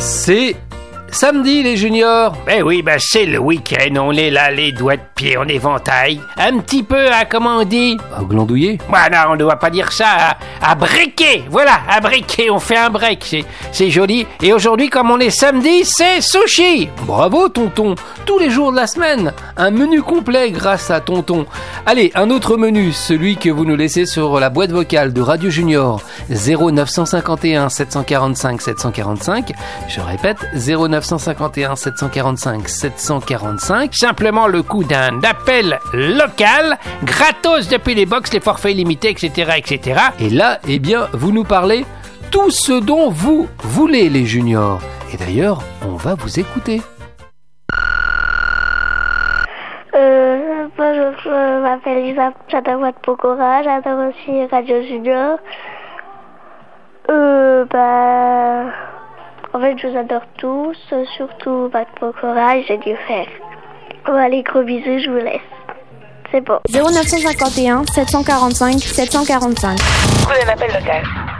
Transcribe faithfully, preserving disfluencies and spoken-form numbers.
C'est samedi les juniors. Ben oui, ben c'est le week-end, on est là les doigts de pied en éventail, un petit peu à, comment on dit, à glandouiller. Bah non, on ne doit pas dire ça, à, à briquer, voilà, à briquer, on fait un break, c'est, c'est joli. Et aujourd'hui, comme on est samedi, c'est sushi. Bravo tonton, tous les jours de la semaine, un menu complet grâce à tonton. Allez, un autre menu, celui que vous nous laissez sur la boîte vocale de Radio Junior, zéro neuf cent cinquante et un sept cent quarante-cinq sept cent quarante-cinq, je répète, zéro neuf cent cinquante et un sept cent quarante-cinq sept cent quarante-cinq. Simplement le coup d'un appel local, gratos depuis les box, les forfaits limités, et cetera, et cetera. Et là, eh bien, vous nous parlez tout ce dont vous voulez, les juniors. Et d'ailleurs, on va vous écouter. Euh, bonjour, je m'appelle Lisa, j'adore votre Pokora, j'adore aussi Radio Junior. Euh, bah... En fait, je vous adore tous, surtout votre Pokora, j'ai dû faire. Bon, allez, gros bisous, je vous laisse. C'est bon. zéro neuf cent cinquante et un sept cent quarante-cinq sept cent quarante-cinq. Coup d'un appel local.